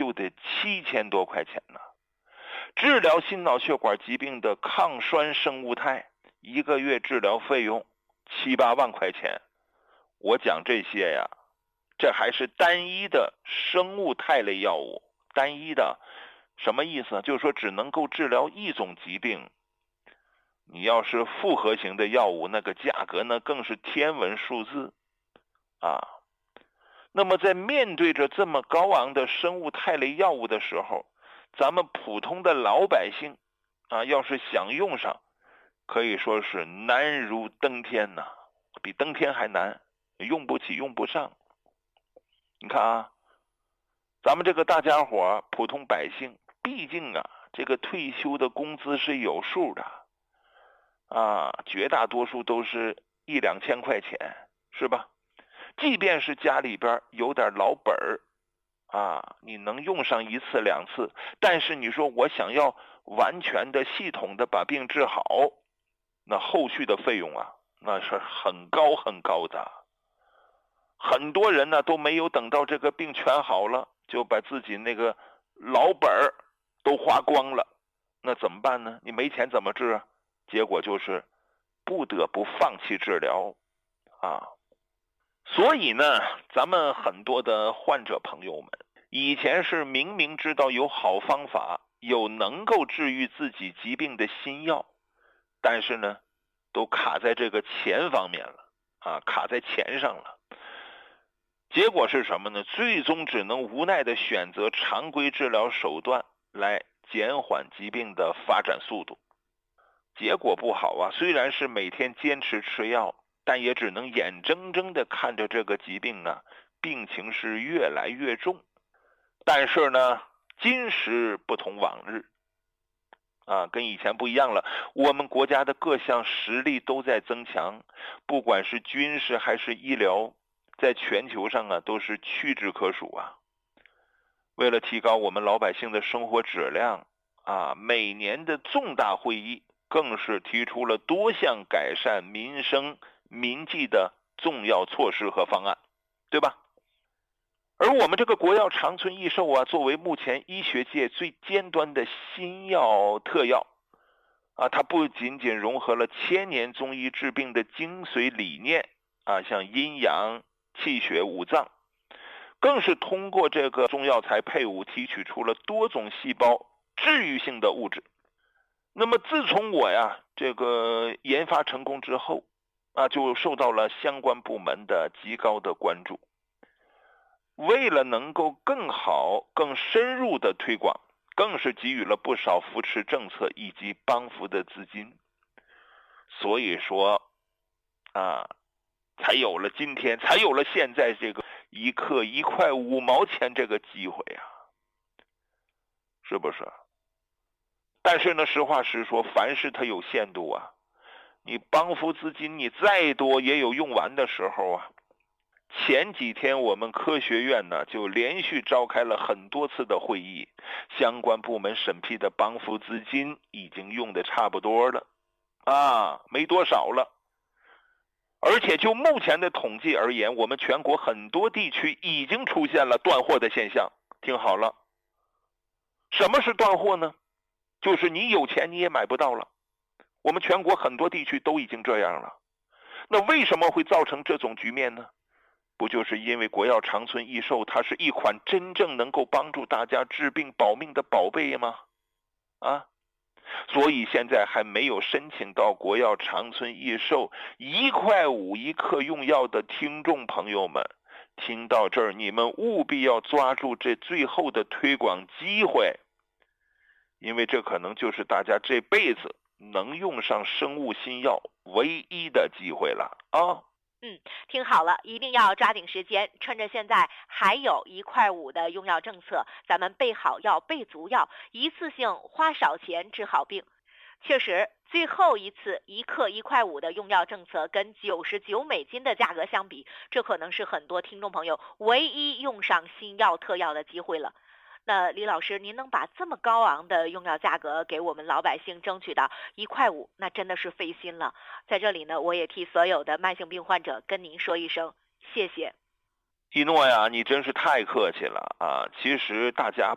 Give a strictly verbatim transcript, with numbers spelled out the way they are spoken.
就得七千多块钱呢。治疗心脑血管疾病的抗栓生物肽，一个月治疗费用七八万块钱。我讲这些呀，这还是单一的生物肽类药物，单一的什么意思？就是说只能够治疗一种疾病。你要是复合型的药物，那个价格呢更是天文数字啊。那么在面对着这么高昂的生物肽类药物的时候，咱们普通的老百姓啊，要是想用上，可以说是难如登天呐、啊，比登天还难，用不起，用不上。你看啊，咱们这个大家伙普通百姓，毕竟啊，这个退休的工资是有数的啊，绝大多数都是一两千块钱，是吧？即便是家里边有点老本儿啊，你能用上一次两次，但是你说我想要完全的系统的把病治好，那后续的费用啊，那是很高很高的。很多人呢都没有等到这个病全好了，就把自己那个老本儿都花光了，那怎么办呢？你没钱怎么治啊？结果就是不得不放弃治疗啊。所以呢，咱们很多的患者朋友们，以前是明明知道有好方法，有能够治愈自己疾病的新药，但是呢，都卡在这个钱方面了啊，卡在钱上了。结果是什么呢？最终只能无奈的选择常规治疗手段来减缓疾病的发展速度。结果不好啊，虽然是每天坚持吃药，但也只能眼睁睁的看着这个疾病呢，病情是越来越重。但是呢，今时不同往日啊，跟以前不一样了。我们国家的各项实力都在增强，不管是军事还是医疗，在全球上啊都是屈指可数啊。为了提高我们老百姓的生活质量啊，每年的重大会议更是提出了多项改善民生民计的重要措施和方案，对吧？而我们这个国药长春益寿啊，作为目前医学界最尖端的新药特药啊，它不仅仅融合了千年中医治病的精髓理念啊，像阴阳、气血、五脏，更是通过这个中药材配伍提取出了多种细胞治愈性的物质。那么自从我呀这个研发成功之后啊，就受到了相关部门的极高的关注。为了能够更好更深入的推广，更是给予了不少扶持政策以及帮扶的资金。所以说啊，才有了今天，才有了现在这个一克一块五毛钱这个机会啊，是不是？但是呢，实话实说，凡事它有限度啊，你帮扶资金你再多也有用完的时候啊。前几天我们科学院呢就连续召开了很多次的会议，相关部门审批的帮扶资金已经用的差不多了啊，没多少了。而且就目前的统计而言，我们全国很多地区已经出现了断货的现象。听好了，什么是断货呢？就是你有钱你也买不到了。我们全国很多地区都已经这样了。那为什么会造成这种局面呢？不就是因为国药长春益寿它是一款真正能够帮助大家治病保命的宝贝吗？啊，所以现在还没有申请到国药长春益寿一块五一克用药的听众朋友们，听到这儿你们务必要抓住这最后的推广机会，因为这可能就是大家这辈子能用上生物新药唯一的机会了啊！ 嗯，听好了，一定要抓紧时间，趁着现在还有一块五的用药政策，咱们备好药备足药，一次性花少钱治好病。确实，最后一次一克一块五的用药政策跟九十九美金的价格相比，这可能是很多听众朋友唯一用上新药特药的机会了。那李老师，您能把这么高昂的用药价格给我们老百姓争取到一块五，那真的是费心了。在这里呢，我也替所有的慢性病患者跟您说一声谢谢。 一诺呀，你真是太客气了啊！其实大家